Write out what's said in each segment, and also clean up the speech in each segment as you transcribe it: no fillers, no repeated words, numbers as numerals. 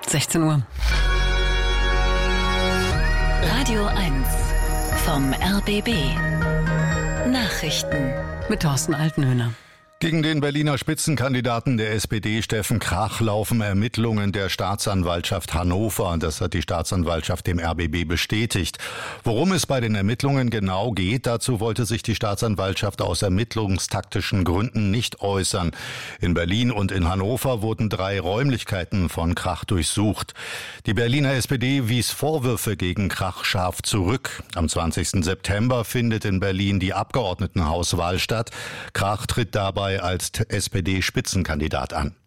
16 Uhr. Radio 1 vom RBB. Nachrichten Mit Thorsten Altenhöhner. Gegen den Berliner Spitzenkandidaten der SPD, Steffen Krach, laufen Ermittlungen der Staatsanwaltschaft Hannover. Das hat die Staatsanwaltschaft dem RBB bestätigt. Worum es bei den Ermittlungen genau geht, dazu wollte sich die Staatsanwaltschaft aus ermittlungstaktischen Gründen nicht äußern. In Berlin und in Hannover wurden 3 Räumlichkeiten von Krach durchsucht. Die Berliner SPD wies Vorwürfe gegen Krach scharf zurück. Am 20. September findet in Berlin die Abgeordnetenhauswahl statt. Krach tritt dabei als SPD-Spitzenkandidat an.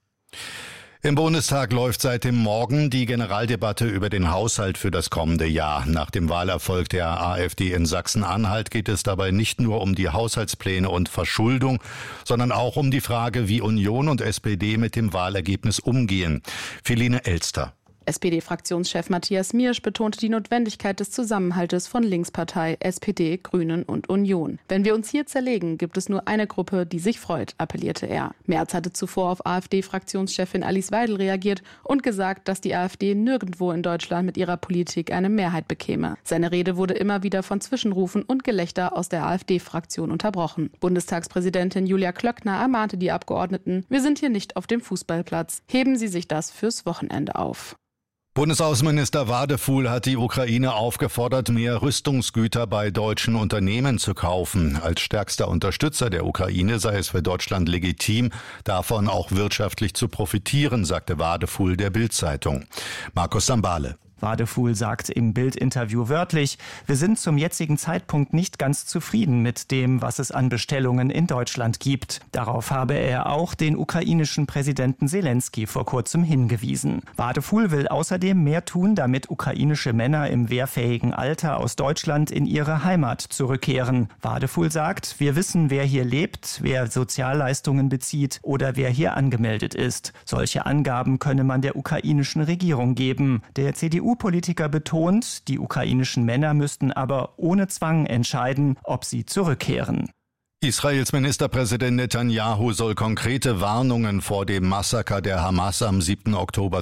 Im Bundestag läuft seit dem Morgen die Generaldebatte über den Haushalt für das kommende Jahr. Nach dem Wahlerfolg der AfD in Sachsen-Anhalt geht es dabei nicht nur um die Haushaltspläne und Verschuldung, sondern auch um die Frage, wie Union und SPD mit dem Wahlergebnis umgehen. Feline Elster. SPD-Fraktionschef Matthias Miersch betonte die Notwendigkeit des Zusammenhaltes von Linkspartei, SPD, Grünen und Union. Wenn wir uns hier zerlegen, gibt es nur eine Gruppe, die sich freut, appellierte er. Merz hatte zuvor auf AfD-Fraktionschefin Alice Weidel reagiert und gesagt, dass die AfD nirgendwo in Deutschland mit ihrer Politik eine Mehrheit bekäme. Seine Rede wurde immer wieder von Zwischenrufen und Gelächter aus der AfD-Fraktion unterbrochen. Bundestagspräsidentin Julia Klöckner ermahnte die Abgeordneten: Wir sind hier nicht auf dem Fußballplatz. Heben Sie sich das fürs Wochenende auf. Bundesaußenminister Wadefuhl hat die Ukraine aufgefordert, mehr Rüstungsgüter bei deutschen Unternehmen zu kaufen. Als stärkster Unterstützer der Ukraine sei es für Deutschland legitim, davon auch wirtschaftlich zu profitieren, sagte Wadefuhl der Bild-Zeitung. Markus Sambale. Wadefuhl sagt im Bild-Interview wörtlich: Wir sind zum jetzigen Zeitpunkt nicht ganz zufrieden mit dem, was es an Bestellungen in Deutschland gibt. Darauf habe er auch den ukrainischen Präsidenten Selenskyj vor kurzem hingewiesen. Wadefuhl will außerdem mehr tun, damit ukrainische Männer im wehrfähigen Alter aus Deutschland in ihre Heimat zurückkehren. Wadefuhl sagt: Wir wissen, wer hier lebt, wer Sozialleistungen bezieht oder wer hier angemeldet ist. Solche Angaben könne man der ukrainischen Regierung geben. Der CDU-Politiker betont, die ukrainischen Männer müssten aber ohne Zwang entscheiden, ob sie zurückkehren. Israels Ministerpräsident Netanyahu soll konkrete Warnungen vor dem Massaker der Hamas am 7. Oktober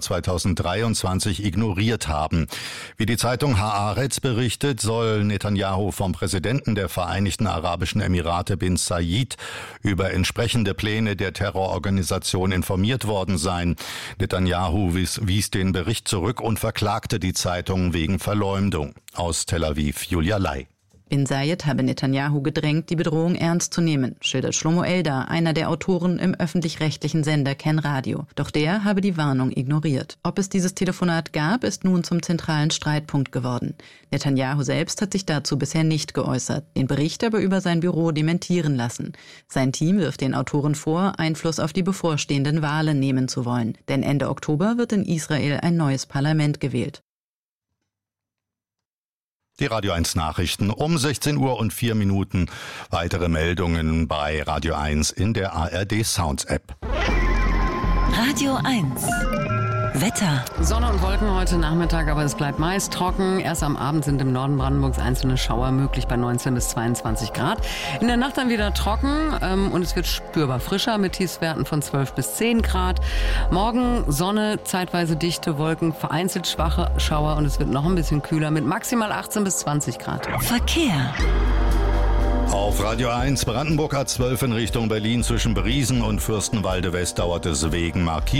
2023 ignoriert haben. Wie die Zeitung Haaretz berichtet, soll Netanyahu vom Präsidenten der Vereinigten Arabischen Emirate bin Zayed über entsprechende Pläne der Terrororganisation informiert worden sein. Netanyahu wies den Bericht zurück und verklagte die Zeitung wegen Verleumdung. Aus Tel Aviv, Julia Lai. Bin Zayed habe Netanyahu gedrängt, die Bedrohung ernst zu nehmen, schildert Shlomo Eldar, einer der Autoren im öffentlich-rechtlichen Sender Ken Radio. Doch der habe die Warnung ignoriert. Ob es dieses Telefonat gab, ist nun zum zentralen Streitpunkt geworden. Netanyahu selbst hat sich dazu bisher nicht geäußert, den Bericht aber über sein Büro dementieren lassen. Sein Team wirft den Autoren vor, Einfluss auf die bevorstehenden Wahlen nehmen zu wollen. Denn Ende Oktober wird in Israel ein neues Parlament gewählt. Die Radio 1 Nachrichten um 16 Uhr und 4 Minuten. Weitere Meldungen bei Radio 1 in der ARD Sounds App. Radio 1 Wetter. Sonne und Wolken heute Nachmittag, aber es bleibt meist trocken. Erst am Abend sind im Norden Brandenburgs einzelne Schauer möglich bei 19 bis 22 Grad. In der Nacht dann wieder trocken und es wird spürbar frischer mit Tiefstwerten von 12 bis 10 Grad. Morgen Sonne, zeitweise dichte Wolken, vereinzelt schwache Schauer und es wird noch ein bisschen kühler mit maximal 18 bis 20 Grad. Verkehr. Auf Radio 1 Brandenburg A12 in Richtung Berlin zwischen Briesen und Fürstenwalde West dauert es wegen Markierung